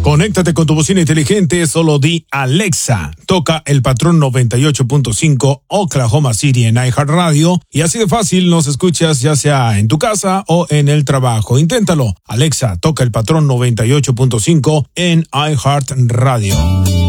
Conéctate con tu bocina inteligente, solo di Alexa, toca el patrón 98.5 Oklahoma City en iHeartRadio y así de fácil nos escuchas ya sea en tu casa o en el trabajo. Inténtalo. Alexa, toca el patrón 98.5 en iHeartRadio.